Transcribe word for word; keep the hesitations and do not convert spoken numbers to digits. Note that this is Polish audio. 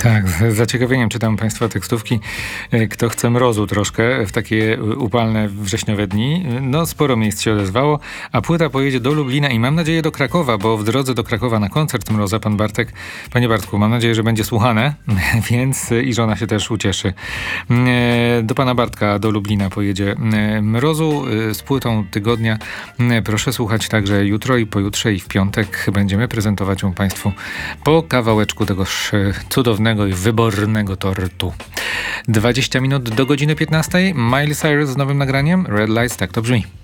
Tak, z zaciekawieniem czytam Państwa tekstówki. Kto chce mrozu troszkę w takie upalne wrześniowe dni. No, sporo miejsc się odezwało, a płyta pojedzie do Lublina i mam nadzieję do Krakowa, bo w drodze do Krakowa na koncert Mroza pan Bartek. Panie Bartku, mam nadzieję, że będzie słuchane, więc i żona się też ucieszy. Do pana Bartka, do Lublina pojedzie Mrozu z płytą tygodnia. Proszę słuchać także jutro i pojutrze i w piątek będziemy prezentować ją Państwu po kawałeczku tegoż cudownego i wybornego tortu. dwadzieścia minut do godziny piętnastej. Miley Cyrus z nowym nagraniem Red Lights, tak to brzmi.